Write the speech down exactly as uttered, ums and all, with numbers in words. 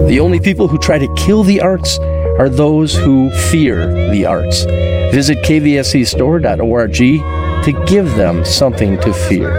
The only people who try to kill the arts are those who fear the arts. Visit k v s c store dot org to give them something to fear.